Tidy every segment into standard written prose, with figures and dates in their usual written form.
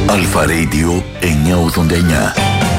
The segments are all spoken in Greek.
Αλφα Radio 989.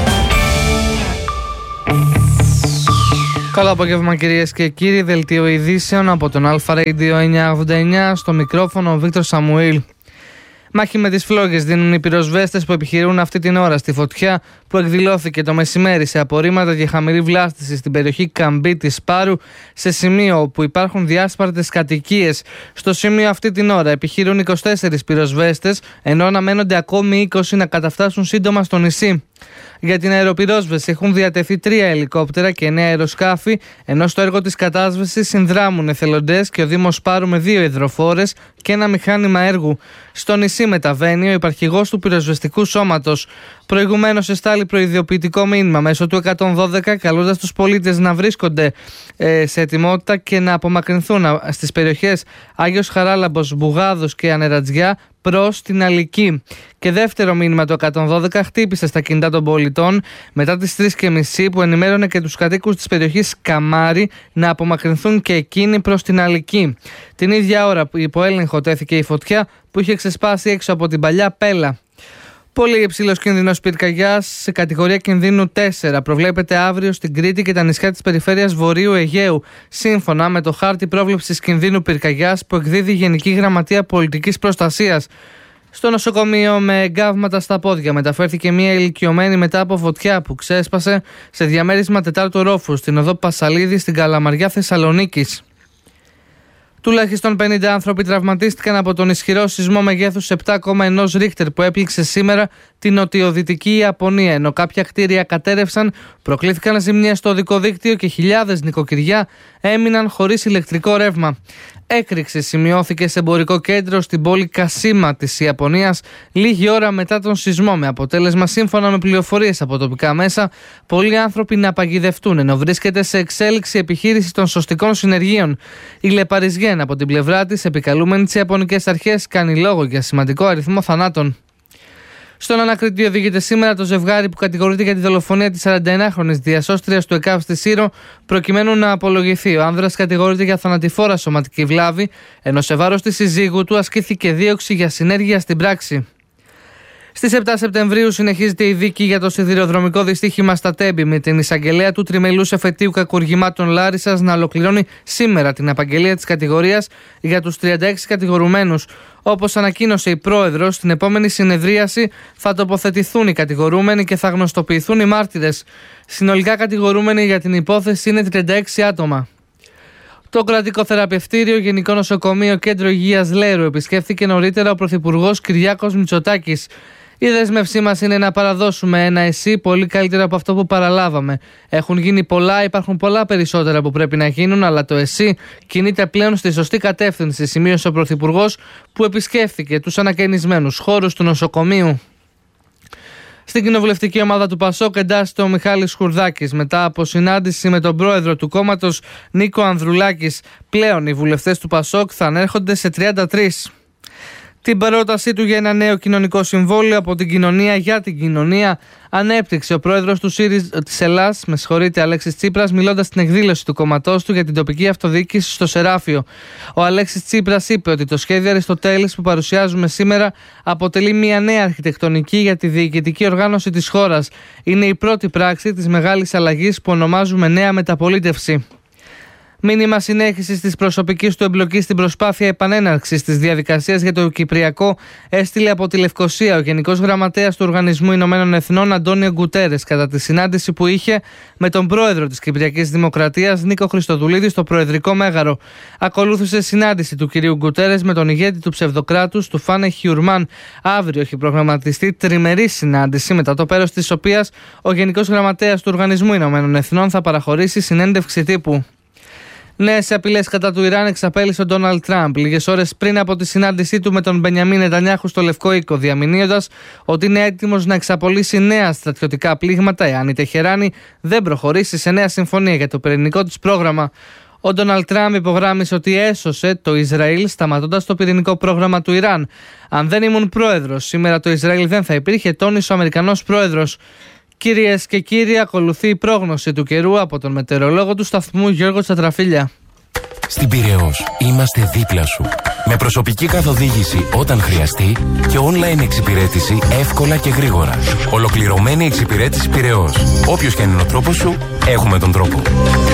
Καλό απόγευμα κυρίες και κύριοι, δελτίο ειδήσεων από τον Αλφα Radio 989, στο μικρόφωνο ο Βίκτορ Σαμουήλ. Μάχη με τις φλόγες δίνουν οι πυροσβέστες που επιχειρούν αυτή την ώρα στη φωτιά που εκδηλώθηκε το μεσημέρι σε απορρίμματα και χαμηλή βλάστηση στην περιοχή Καμπή της Σπάρου, σε σημείο όπου υπάρχουν διάσπαρτες κατοικίες. Στο σημείο αυτή την ώρα επιχειρούν 24 πυροσβέστες, ενώ αναμένονται ακόμη 20 να καταφτάσουν σύντομα στο νησί. Για την αεροπυρόσβεση έχουν διατεθεί 3 ελικόπτερα και 9 αεροσκάφη, ενώ στο έργο της κατάσβεσης συνδράμουν εθελοντές και ο Δήμος Σπάρου με 2 υδροφόρες και ένα μηχάνημα έργου. Στο νησί μεταβαίνει ο υπαρχηγός του πυροσβεστικού σώματος. Προηγουμένως εστάλει προειδοποιητικό μήνυμα μέσω του 112, καλώντας τους πολίτες να βρίσκονται σε ετοιμότητα και να απομακρυνθούν στις περιοχές Άγιος Χαράλαμπος, Μπουγάδος και Ανερατζιά προς την Αλική. Και δεύτερο μήνυμα το 112 χτύπησε στα κινητά των πολιτών μετά τις 3:30 που ενημέρωνε και τους κατοίκους της περιοχής Καμάρι να απομακρυνθούν και εκείνοι προς την Αλική. Την ίδια ώρα που υπό έλεγχο τέθηκε η φωτιά που είχε ξεσπάσει έξω από την παλιά Πέλα. Πολύ υψηλός κίνδυνος πυρκαγιάς σε κατηγορία κινδύνου 4 προβλέπεται αύριο στην Κρήτη και τα νησιά της περιφέρειας Βορείου Αιγαίου, σύμφωνα με το χάρτη πρόβλεψης κινδύνου πυρκαγιάς που εκδίδει η Γενική Γραμματεία Πολιτικής Προστασίας. Στο νοσοκομείο με εγκάβματα στα πόδια μεταφέρθηκε μια ηλικιωμένη μετά από φωτιά που ξέσπασε σε διαμέρισμα 4ου ορόφου στην οδό Πασαλίδη στην Καλαμαριά Θεσσαλονίκης. Τουλάχιστον 50 άνθρωποι τραυματίστηκαν από τον ισχυρό σεισμό μεγέθους 7,1 Ρίχτερ που έπληξε σήμερα την νοτιοδυτική Ιαπωνία, ενώ κάποια κτίρια κατέρευσαν, προκλήθηκαν ζημιές στο οδικό δίκτυο και χιλιάδες νοικοκυριά έμειναν χωρίς ηλεκτρικό ρεύμα. Έκρηξη σημειώθηκε σε εμπορικό κέντρο στην πόλη Κασίμα της Ιαπωνίας λίγη ώρα μετά τον σεισμό, με αποτέλεσμα, σύμφωνα με πληροφορίες από τοπικά μέσα, πολλοί άνθρωποι να παγιδευτούν, ενώ βρίσκεται σε εξέλιξη επιχείρηση των σωστικών συνεργείων. Η Λεπαριζιέν από την πλευρά της, επικαλούμενη τις Ιαπωνικές αρχές, κάνει λόγο για σημαντικό αριθμό θανάτων. Στον ανακριτή οδηγείται σήμερα το ζευγάρι που κατηγορείται για τη δολοφονία της 41χρονης διασώστριας του ΕΚΑΒ στη Σύρο, προκειμένου να απολογηθεί. Ο άνδρας κατηγορείται για θανατηφόρα σωματική βλάβη, ενώ σε βάρος της συζύγου του ασκήθηκε δίωξη για συνέργεια στην πράξη. Στις 7 Σεπτεμβρίου συνεχίζεται η δίκη για το σιδηροδρομικό δυστύχημα στα Τέμπη, με την εισαγγελέα του τριμελούς εφετείου κακουργημάτων Λάρισσας να ολοκληρώνει σήμερα την απαγγελία της κατηγορίας για τους 36 κατηγορουμένους. Όπως ανακοίνωσε η πρόεδρος, στην επόμενη συνεδρίαση θα τοποθετηθούν οι κατηγορούμενοι και θα γνωστοποιηθούν οι μάρτυρες. Συνολικά κατηγορούμενοι για την υπόθεση είναι 36 άτομα. Το κρατικό θεραπευτήριο Γενικό Νοσοκομείο Κέντρο Υγείας Λέρου επισκέφθηκε νωρίτερα ο Πρωθυπουργός Κυριάκος Μητσοτάκης. Η δέσμευσή μας είναι να παραδώσουμε ένα ΕΣΥ πολύ καλύτερο από αυτό που παραλάβαμε. Έχουν γίνει πολλά, υπάρχουν πολλά περισσότερα που πρέπει να γίνουν, αλλά το ΕΣΥ κινείται πλέον στη σωστή κατεύθυνση, σημείωσε ο Πρωθυπουργός, που επισκέφθηκε τους ανακαινισμένους χώρους του νοσοκομείου. Στην κοινοβουλευτική ομάδα του ΠΑΣΟΚ εντάσσεται ο Μιχάλης Χουρδάκης μετά από συνάντηση με τον πρόεδρο του κόμματος Νίκο Ανδρουλάκης. Πλέον οι βουλευτές του ΠΑΣΟΚ θα ανέρχονται σε 33. Την πρότασή του για ένα νέο κοινωνικό συμβόλαιο από την κοινωνία για την κοινωνία ανέπτυξε ο πρόεδρος του ΣΥΡΙΖΑ της Ελλάς, Αλέξης Τσίπρας, μιλώντας στην εκδήλωση του κόμματός του για την τοπική αυτοδιοίκηση στο Σεράφιο. Ο Αλέξης Τσίπρας είπε ότι το σχέδιο Αριστοτέλης που παρουσιάζουμε σήμερα αποτελεί μια νέα αρχιτεκτονική για τη διοικητική οργάνωση της χώρας. Είναι η πρώτη πράξη της μεγάλης αλλαγής που ονομάζουμε νέα μεταπολίτευση. Μήνυμα συνέχισης της προσωπικής του εμπλοκής στην προσπάθεια επανέναρξης της διαδικασίας για το Κυπριακό έστειλε από τη Λευκοσία ο Γενικός Γραμματέας του Οργανισμού Ηνωμένων Εθνών Αντώνιο Γκουτέρες κατά τη συνάντηση που είχε με τον πρόεδρο της Κυπριακής Δημοκρατίας Νίκο Χριστοδουλίδη στο Προεδρικό Μέγαρο. Ακολούθησε συνάντηση του κυρίου Γκουτέρες με τον ηγέτη του ψευδοκράτους του Φάνε Χιουρμάν. Αύριο έχει προγραμματιστεί τριμερή συνάντηση, μετά το πέρας της οποίας ο Γενικός Γραμματέας του Οργανισμού Ηνωμένων Εθνών θα παραχωρήσει συνέντευξη τύπου. Νέες απειλές κατά του Ιράν εξαπέλυσε ο Ντόναλντ Τραμπ λίγες ώρες πριν από τη συνάντησή του με τον Μπενιαμίν Νετανιάχου στο Λευκό Οίκο, διαμηνύοντας ότι είναι έτοιμος να εξαπολύσει νέα στρατιωτικά πλήγματα εάν η Τεχεράνη δεν προχωρήσει σε νέα συμφωνία για το πυρηνικό της πρόγραμμα. Ο Ντόναλντ Τραμπ υπογράμμισε ότι έσωσε το Ισραήλ σταματώντας το πυρηνικό πρόγραμμα του Ιράν. Αν δεν ήμουν πρόεδρος, σήμερα το Ισραήλ δεν θα υπήρχε, τόνισε ο Αμερικανός πρόεδρος. Κυρίες και κύριοι, ακολουθεί η πρόγνωση του καιρού από τον μετεωρολόγο του σταθμού Γιώργο Τσατραφίλια. Στην Πειραιώς είμαστε δίπλα σου. Με προσωπική καθοδήγηση όταν χρειαστεί και online εξυπηρέτηση εύκολα και γρήγορα. Ολοκληρωμένη εξυπηρέτηση Πειραιώς. Όποιος και αν είναι ο τρόπος σου, έχουμε τον τρόπο.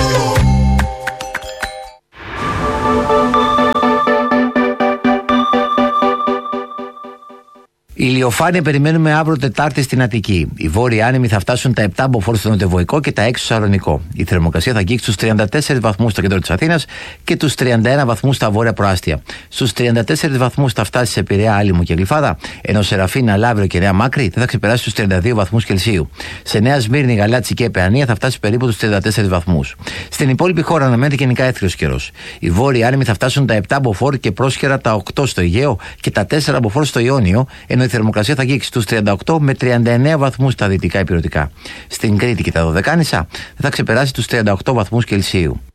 Ηλιοφάνεια περιμένουμε αύριο Τετάρτη στην Αττική. Οι βόρειοι άνεμοι θα φτάσουν τα 7 μποφόρ στο νοτιοβοϊκό και τα 6 στο Σαλονικό. Η θερμοκρασία θα αγγίξει στους 34 βαθμούς στο κέντρο της Αθήνας και τους 31 βαθμούς στα βόρεια προάστια. Στους 34 βαθμούς θα φτάσει σε Πειραιά, Άλυμο και Γλυφάδα, ενώ Σεραφίνα, Λαύριο και Νέα Μάκρη δεν θα ξεπεράσει τους 32 βαθμούς Κελσίου. Σε Νέα Σμύρνη, Γαλάτσι και Παιανία θα φτάσει περίπου τους 34 βαθμούς. Στην υπόλοιπη χώρα αναμένεται γενικά έθριος καιρός. Οι βόρειοι άνεμοι θα φτάσουν τα 7 μποφόρ και πρόσχερα τα 8 στο Αιγαίο και τα 4 μποφόρ στο Ιόνιο, ενώ η θερμοκρασία θα αγγίξει στους 38 με 39 βαθμούς στα δυτικά ηπειρωτικά. Στην Κρήτη και τα Δωδεκάνησα θα ξεπεράσει τους 38 βαθμούς Κελσίου.